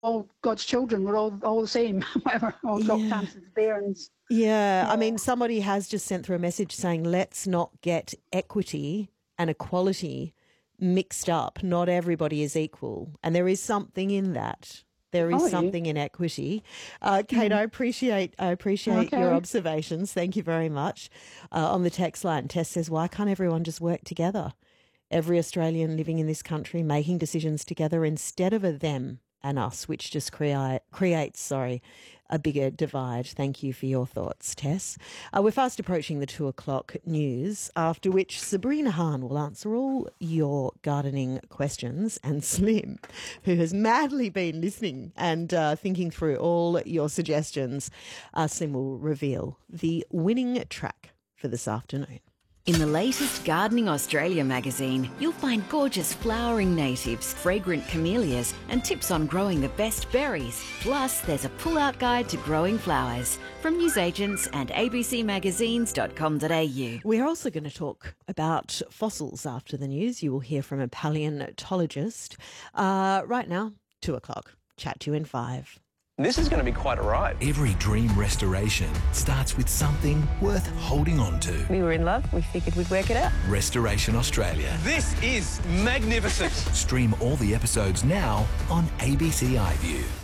all God's children. We're all the same. Whatever, all got chances to bear. And Yeah, I mean, somebody has just sent through a message saying, let's not get equity and equality mixed up. Not everybody is equal. And there is something in that. There is something in equity. Kate, I appreciate your observations. Thank you very much. On the text line, Tess says, why can't everyone just work together? Every Australian living in this country making decisions together instead of a them and us, which just creates a bigger divide. Thank you for your thoughts, Tess. We're fast approaching the 2:00 news, after which Sabrina Hahn will answer all your gardening questions, and Slim, who has madly been listening and thinking through all your suggestions, Slim will reveal the winning track for this afternoon. In the latest Gardening Australia magazine, you'll find gorgeous flowering natives, fragrant camellias, and tips on growing the best berries. Plus, there's a pull-out guide to growing flowers from newsagents and abcmagazines.com.au. We're also going to talk about fossils after the news. You will hear from a paleontologist. Right now, 2:00. Chat to you in 5. This is going to be quite a ride. Every dream restoration starts with something worth holding on to. We were in love. We figured we'd work it out. Restoration Australia. This is magnificent. Stream all the episodes now on ABC iView.